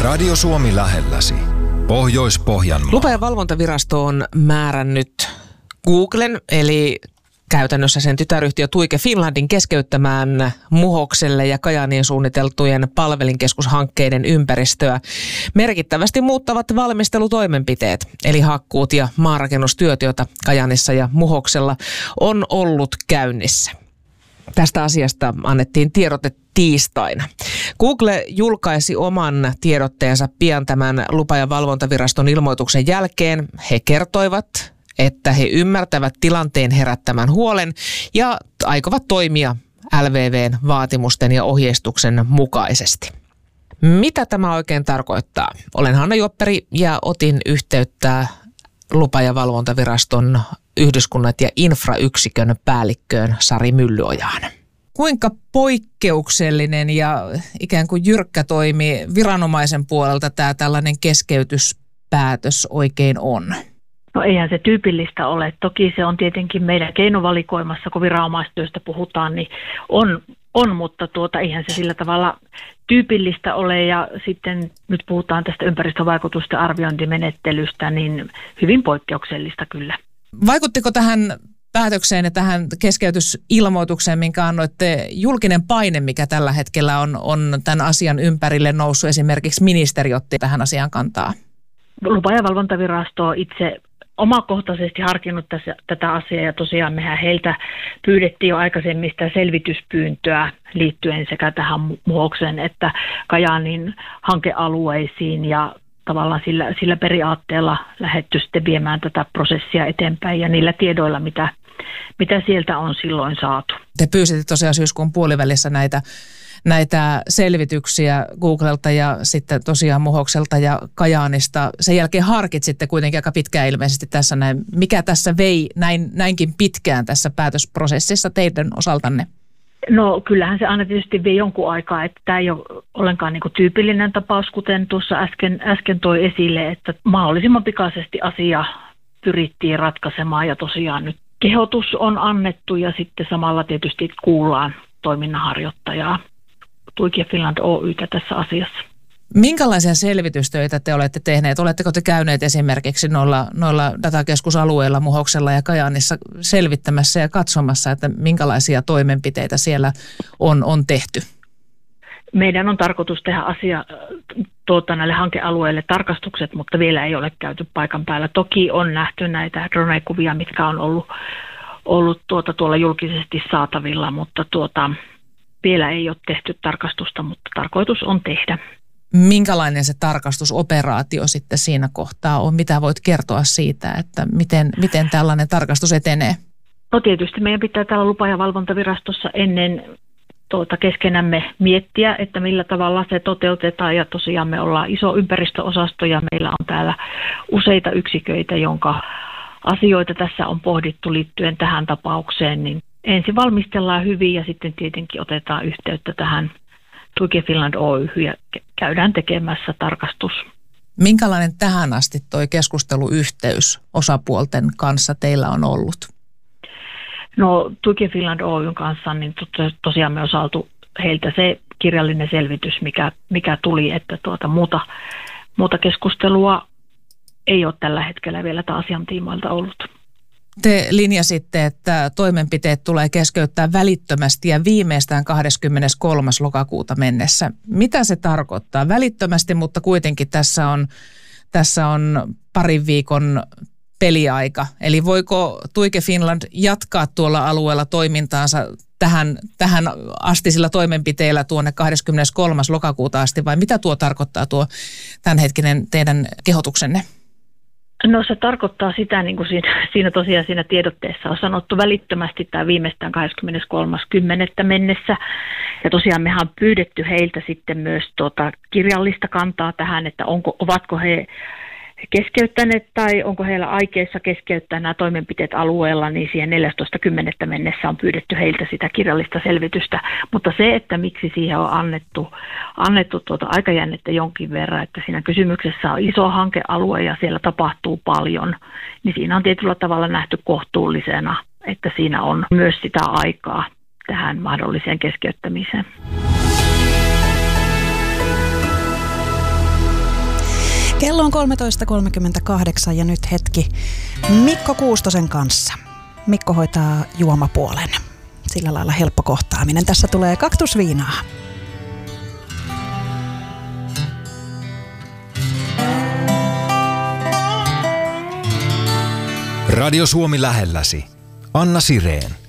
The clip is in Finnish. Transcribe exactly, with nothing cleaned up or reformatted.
Radio Suomi lähelläsi. Pohjois-Pohjanmaa. Lupa- ja valvontavirasto on määrännyt Googlen, eli käytännössä sen tytäryhtiö Tuike Finlandin keskeyttämään Muhokselle ja Kajaaniin suunniteltujen palvelinkeskushankkeiden ympäristöä merkittävästi muuttavat valmistelutoimenpiteet, eli hakkuut ja maanrakennustyöt, joita Kajaanissa ja Muhoksella on ollut käynnissä. Tästä asiasta annettiin tiedote tiistaina. Google julkaisi oman tiedotteensa pian tämän lupa- ja valvontaviraston ilmoituksen jälkeen. He kertoivat, että he ymmärtävät tilanteen herättämän huolen ja aikovat toimia L V V:n vaatimusten ja ohjeistuksen mukaisesti. Mitä tämä oikein tarkoittaa? Olen Hanna Jopperi ja otin yhteyttä lupa- ja valvontaviraston yhdyskunnat ja infrayksikön päällikköön Sari Myllyojaan. Kuinka poikkeuksellinen ja ikään kuin jyrkkä toimi viranomaisen puolelta tämä tällainen keskeytyspäätös oikein on? No eihän se tyypillistä ole. Toki se on tietenkin meidän keinovalikoimassa, kun viranomaistyöstä puhutaan, niin on, on mutta tuota, eihän se sillä tavalla tyypillistä ole. Ja sitten nyt puhutaan tästä ympäristövaikutusten arviointimenettelystä, niin hyvin poikkeuksellista kyllä. Vaikuttiko tähän päätökseen ja tähän keskeytysilmoitukseen, minkä annoitte, julkinen paine, mikä tällä hetkellä on, on tämän asian ympärille noussut? Esimerkiksi ministeri otti tähän asiaan kantaa. Lupa- ja valvontavirasto on itse omakohtaisesti harkinnut tässä, tätä asiaa ja tosiaan mehän heiltä pyydettiin jo aikaisemmin sitä selvityspyyntöä liittyen sekä tähän Muhokseen että Kajaanin hankealueisiin ja tavallaan sillä, sillä periaatteella lähdetty sitten viemään tätä prosessia eteenpäin ja niillä tiedoilla, mitä, mitä sieltä on silloin saatu. Te pyysitte tosiaan syyskuun puolivälissä näitä, näitä selvityksiä Googlelta ja sitten tosiaan Muhokselta ja Kajaanista. Sen jälkeen harkitsitte kuitenkin aika pitkään ilmeisesti tässä näin. Mikä tässä vei näin, näinkin pitkään tässä päätösprosessissa teidän osaltanne? No kyllähän se aina tietysti vie jonkun aikaa, että tämä ei ole ollenkaan niin kuin tyypillinen tapaus, kuten tuossa äsken, äsken toi esille, että mahdollisimman pikaisesti asia pyrittiin ratkaisemaan ja tosiaan nyt kehotus on annettu ja sitten samalla tietysti kuullaan toiminnanharjoittajaa Tuike Finland Oy:tä tässä asiassa. Minkälaisia selvitystöitä te olette tehneet? Oletteko te käyneet esimerkiksi noilla, noilla datakeskusalueilla Muhoksella ja Kajaanissa selvittämässä ja katsomassa, että minkälaisia toimenpiteitä siellä on, on tehty? Meidän on tarkoitus tehdä asia tuota, näille hankealueille tarkastukset, mutta vielä ei ole käyty paikan päällä. Toki on nähty näitä drone-kuvia, mitkä on ollut, ollut tuota, tuolla julkisesti saatavilla, mutta tuota, vielä ei ole tehty tarkastusta, mutta tarkoitus on tehdä. Minkälainen se tarkastusoperaatio sitten siinä kohtaa on? Mitä voit kertoa siitä, että miten, miten tällainen tarkastus etenee? No tietysti meidän pitää täällä lupa- ja valvontavirastossa ennen tuota keskenämme miettiä, että millä tavalla se toteutetaan. Ja tosiaan me ollaan iso ympäristöosasto ja meillä on täällä useita yksiköitä, jonka asioita tässä on pohdittu liittyen tähän tapaukseen. Niin ensin valmistellaan hyvin ja sitten tietenkin otetaan yhteyttä tähän Tuike Finland Oy:hyn ja käydään tekemässä tarkastus. Minkälainen tähän asti toi keskusteluyhteys osapuolten kanssa teillä on ollut? No Tuike Finland Oy:n kanssa niin tosiaan me on saatu heiltä se kirjallinen selvitys, mikä, mikä tuli, että tuota muuta, muuta keskustelua ei ole tällä hetkellä vielä taas asian tiimoilta ollut. Te linjasitte, että toimenpiteet tulee keskeyttää välittömästi ja viimeistään kahdeskymmeneskolmas lokakuuta mennessä. Mitä se tarkoittaa? Välittömästi, mutta kuitenkin tässä on, tässä on parin viikon peliaika. Eli voiko Tuike Finland jatkaa tuolla alueella toimintaansa tähän, tähän astisilla toimenpiteillä tuonne kahdeskymmeneskolmas lokakuuta asti vai mitä tuo tarkoittaa tuo tämänhetkinen teidän kehotuksenne? No se tarkoittaa sitä, niin kuin siinä, siinä tosiaan siinä tiedotteessa on sanottu välittömästi tai viimeistään kahdeskymmeneskolmas kymmenettä mennessä. Ja tosiaan mehän on pyydetty heiltä sitten myös tuota kirjallista kantaa tähän, että onko, ovatko he keskeyttäneet tai onko heillä aikeissa keskeyttää nämä toimenpiteet alueella, niin siihen neljästoista kymmenettä mennessä on pyydetty heiltä sitä kirjallista selvitystä. Mutta se, että miksi siihen on annettu, annettu tuota aikajännettä jonkin verran, että siinä kysymyksessä on iso hankealue ja siellä tapahtuu paljon, niin siinä on tietyllä tavalla nähty kohtuullisena, että siinä on myös sitä aikaa tähän mahdolliseen keskeyttämiseen. Kello on kolmetoista kolmekymmentäkahdeksan ja nyt hetki Mikko Kuustosen kanssa. Mikko hoitaa juomapuolen. Sillä lailla helppo kohtaaminen. Tässä tulee kaktusviinaa. Radio Suomi lähelläsi. Anna Sireen.